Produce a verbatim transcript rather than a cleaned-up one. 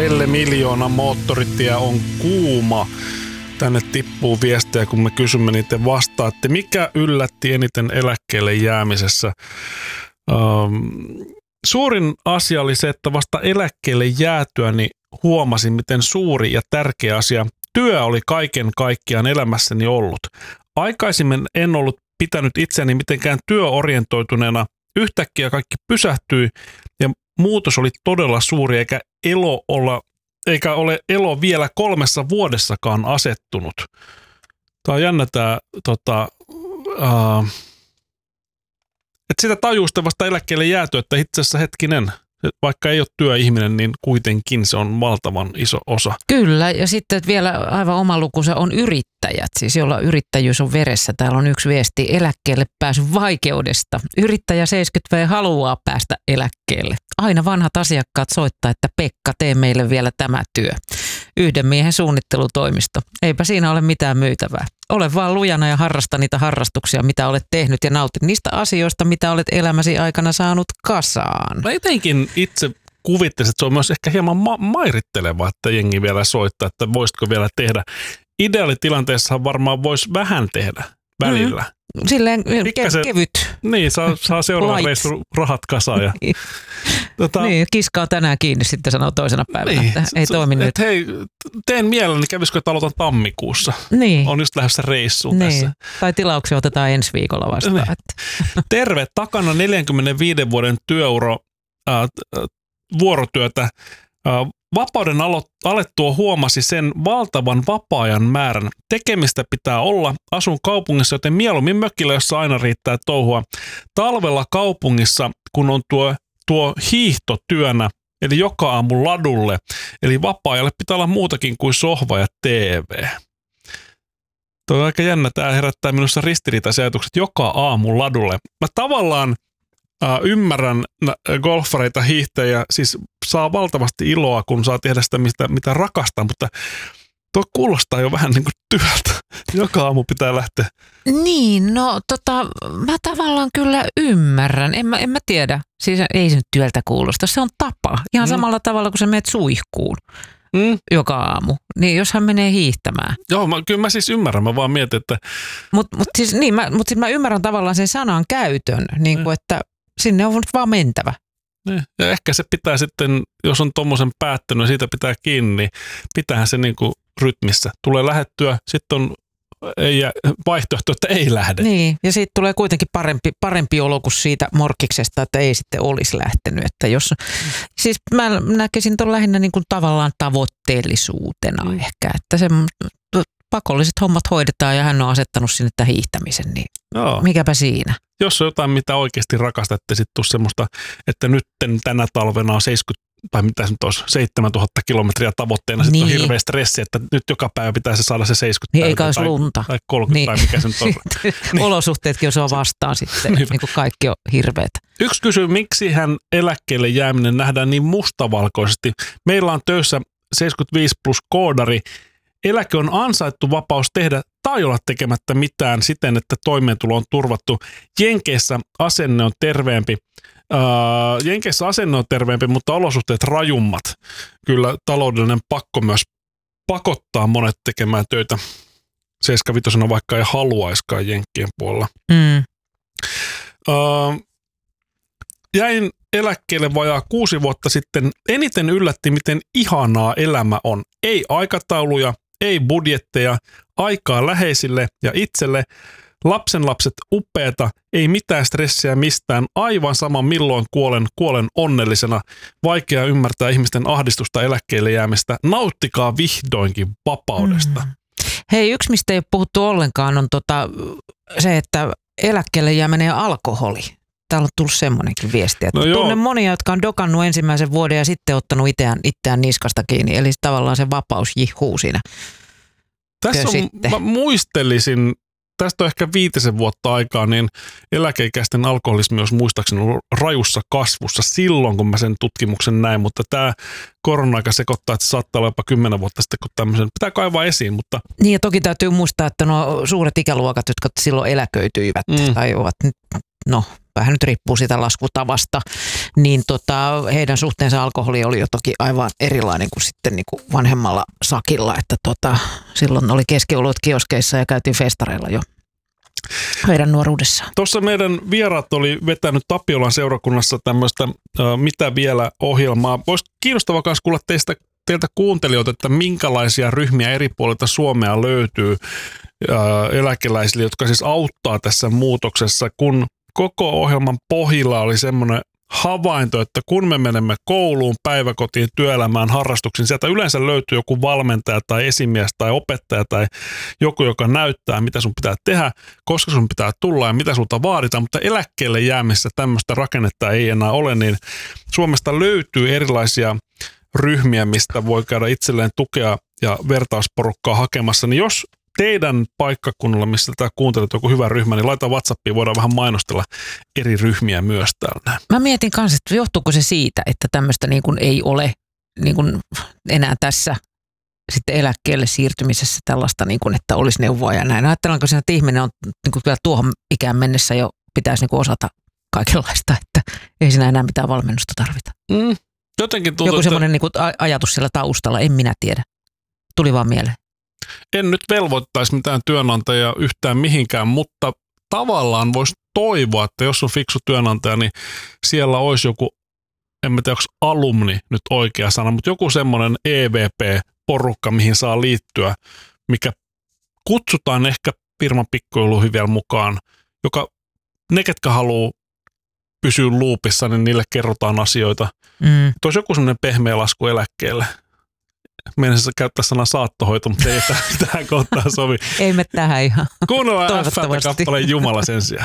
Pelle Miljoona moottoritie on kuuma. Tänne tippuu viestejä, kun me kysymme niitä vastaatte. Mikä yllätti eniten eläkkeelle jäämisessä? Ähm, suurin asia oli se, että vasta eläkkeelle jäätyäni huomasin, miten suuri ja tärkeä asia työ oli kaiken kaikkiaan elämässäni ollut. Aikaisemmin en ollut pitänyt itseäni mitenkään työorientoituneena. Yhtäkkiä kaikki pysähtyi ja muutos oli todella suuri, eikä elo olla, eikä ole elo vielä kolmessa vuodessakaan asettunut. Tämä on jännä tämä, tota, uh, että sitä tajuusta vasta eläkkeelle jääty, että itse asiassa hetkinen, vaikka ei ole työihminen, niin kuitenkin se on valtavan iso osa. Kyllä, ja sitten vielä aivan oma lukunsa on yrittäjät, siis jolla yrittäjyys on veressä. Täällä on yksi viesti eläkkeelle pääsyn vaikeudesta. Yrittäjä seitsemänkymmentä vuotias haluaa päästä eläkkeelle. Aina vanhat asiakkaat soittaa, että Pekka, tee meille vielä tämä työ. Yhden miehen suunnittelutoimisto. Eipä siinä ole mitään myytävää. Ole vaan lujana ja harrasta niitä harrastuksia, mitä olet tehnyt ja nautit niistä asioista, mitä olet elämäsi aikana saanut kasaan. Mä jotenkin itse kuvittelisin, että se on myös ehkä hieman ma- mairitteleva, että jengi vielä soittaa, että voisitko vielä tehdä. Ideaalitilanteessa varmaan voisi vähän tehdä välillä. Mm. Silleen ke- kevyt. Niin, saa, saa seuraavan reissun rahat kasaan. Ja, tota, niin, kiskaa tänään kiinni sitten sanoo toisena päivänä, niin, että ei se, toimi nyt. Hei, teen mielelläni, kävisikö, että aloitan tammikuussa. Niin. On just lähdössä reissuun niin. Tässä. Tai tilauksia otetaan ensi viikolla vastaan. Niin. Terve, takana neljänkymmenenviiden vuoden työuro, äh, vuorotyötä. Äh, Vapauden alo- alettua huomasi sen valtavan vapaa-ajan määrän. Tekemistä pitää olla. Asun kaupungissa, joten mieluummin mökillä, jossa aina riittää touhua. Talvella kaupungissa, kun on tuo, tuo hiihtotyönä, eli joka aamu ladulle. Eli vapaa-ajalle pitää olla muutakin kuin sohva ja T V. Tuo on aika jännä. Tämä herättää minussa ristiriitaisia ajatukset joka aamu ladulle. Mä tavallaan Uh, ymmärrän golfareita, hiihtäjiä, siis saa valtavasti iloa, kun saa tehdä sitä, mitä, mitä rakastaa, mutta tuo kuulostaa jo vähän niin kuin työltä. Joka aamu pitää lähteä. Niin, no tota, mä tavallaan kyllä ymmärrän. En mä, en mä tiedä. Siis ei se nyt työltä kuulosta. Se on tapa. Ihan mm. samalla tavalla kuin sä menet suihkuun mm. joka aamu. Niin jos hän menee hiihtämään. Joo, mä, kyllä mä siis ymmärrän. Mä vaan mietin, että... Mutta mut siis, niin, mä, mut siis mä ymmärrän tavallaan sen sanan käytön, niin kuin, mm. että sinne on vaan mentävä. Ja ehkä se pitää sitten, jos on tommosen päättänyt ja siitä pitää kiinni, niin pitäähän se niin kuin rytmissä. Tulee lähettyä, sitten on ei, vaihtoehto, että ei lähde. Niin, ja siitä tulee kuitenkin parempi, parempi olo kuin siitä morkkiksesta, että ei sitten olisi lähtenyt. Että jos, siis mä näkisin tuon lähinnä niin kuin tavallaan tavoitteellisuutena mm. ehkä, että se pakolliset hommat hoidetaan ja hän on asettanut sinne tämän hiihtämisen, niin joo. Mikäpä siinä. Jos on jotain, mitä oikeasti rakastatte, sitten tuu semmoista, että nyt tänä talvena on seitsemänkymmentä, tai mitä se nyt olisi, seitsemäntuhatta kilometriä tavoitteena, sitten niin. On hirveä stressi, että nyt joka päivä pitäisi saada se seitsemänkymmentä niin, eikä olisi lunta. Tai kolmekymmentä niin. Tai mikä se nyt on. Niin. Olosuhteetkin on vastaan sitten, niin kuin kaikki on hirveätä. Yksi kysyy, miksi hän eläkkeelle jääminen nähdään niin mustavalkoisesti. Meillä on töissä seitsemänkymmentäviisi plus koodari. Eläke on ansaittu vapaus tehdä tai olla tekemättä mitään siten, että toimeentulo on turvattu. Jenkeissä asenne on terveempi. Äh, Jenkeissä asenne on terveempi, mutta olosuhteet rajummat. Kyllä taloudellinen pakko myös pakottaa monet tekemään töitä. seitsemänkymmentäviisi vaikka ei haluaiskaan Jenkkien puolella. Mm. Äh, jäin eläkkeelle vajaa kuusi vuotta sitten. Eniten yllätti, miten ihanaa elämä on. Ei aikatauluja, ei budjetteja, aikaa läheisille ja itselle. Lapsenlapset upeeta, ei mitään stressiä mistään. Aivan sama milloin kuolen, kuolen onnellisena. Vaikea ymmärtää ihmisten ahdistusta eläkkeelle jäämistä. Nauttikaa vihdoinkin vapaudesta. Mm. Hei, yksi mistä ei ole puhuttu ollenkaan on tota, se, että eläkkeelle jääminen ja alkoholi. Täällä on tullut semmoinenkin viesti, että no tunnen monia, jotka on dokannut ensimmäisen vuoden ja sitten ottanut itseään, itseään niskasta kiinni. Eli tavallaan se vapaus jihuu siinä. Tässä on, mä muistelisin, tästä on ehkä viitisen vuotta aikaa, niin eläkeikäisten alkoholismi olisi muistaakseni ollut rajussa kasvussa silloin, kun mä sen tutkimuksen näin, mutta tämä korona-aika sekoittaa, että se saattaa olla jopa kymmenen vuotta sitten, kun tämmöisen pitää kaivaa esiin. Mutta... Niin ja toki täytyy muistaa, että nuo suuret ikäluokat, jotka silloin eläköityivät mm. tai ovat nyt no vähän nyt riippuu siitä laskutavasta, niin tota, heidän suhteensa alkoholi oli jo toki aivan erilainen kuin sitten niin kuin vanhemmalla sakilla, että tota, silloin oli keskiolut kioskeissa ja käytiin festareilla jo heidän nuoruudessaan. Tuossa meidän vieraat oli vetänyt Tapiolan seurakunnassa tämmöistä äh, Mitä vielä -ohjelmaa. Voisi kiinnostavaa myös kuulla teistä, teiltä kuuntelijoita, että minkälaisia ryhmiä eri puolilta Suomea löytyy äh, eläkeläisille, jotka siis auttaa tässä muutoksessa, kun koko ohjelman pohjilla oli semmoinen havainto, että kun me menemme kouluun, päiväkotiin, työelämään, harrastuksiin, sieltä yleensä löytyy joku valmentaja tai esimies tai opettaja tai joku, joka näyttää, mitä sun pitää tehdä, koska sun pitää tulla ja mitä sulta vaaditaan, mutta eläkkeelle jäämissä tämmöistä rakennetta ei enää ole, niin Suomesta löytyy erilaisia ryhmiä, mistä voi käydä itselleen tukea ja vertausporukkaa hakemassa, niin jos teidän paikkakunnalla, missä tätä kuuntelet joku hyvä ryhmä, niin laita WhatsAppiin, voidaan vähän mainostella eri ryhmiä myös täällä. Mä mietin kanssa, että johtuuko se siitä, että tämmöistä niin kuin ei ole niin kuin enää tässä sitten eläkkeelle siirtymisessä tällaista, niin kuin, että olisi neuvoa ja näin. Ajatellaanko siinä, että ihminen on niin kuin kyllä tuohon ikään mennessä jo pitäisi niin kuin osata kaikenlaista, että ei siinä enää mitään valmennusta tarvita. Mm, jotenkin tuntuu, joku semmoinen niin kuin ajatus siellä taustalla, en minä tiedä. Tuli vaan mieleen. En nyt velvoittaisi mitään työnantajaa yhtään mihinkään, mutta tavallaan voisi toivoa, että jos on fiksu työnantaja, niin siellä olisi joku, en tiedä onko alumni nyt oikea sana, mutta joku semmoinen E V P-porukka, mihin saa liittyä, mikä kutsutaan ehkä firman pikkujouluihin vielä mukaan, joka ne, ketkä haluaa pysyä luupissa, niin niille kerrotaan asioita. Mm. Olisi joku semmoinen pehmeä lasku eläkkeelle. Meinasin käyttää sanaa saattohoito, mutta ei tähän kohtaan sovi. Ei me tähän ihan. Kuunnellaan F-kappaleen Jumala sen sijaan.